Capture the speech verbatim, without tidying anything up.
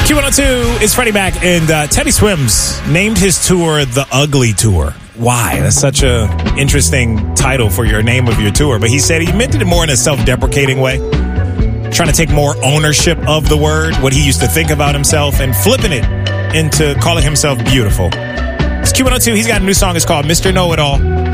Q one oh two is Freddie Mac, and uh, Teddy Swims named his tour the Ugly Tour. Why? That's such a interesting title for your name of your tour. But he said he meant it more in a self-deprecating way, trying to take more ownership of the word, what he used to think about himself, and flipping it into calling himself beautiful. It's Q one oh two. He's got a new song. It's called Mister Know-It-All.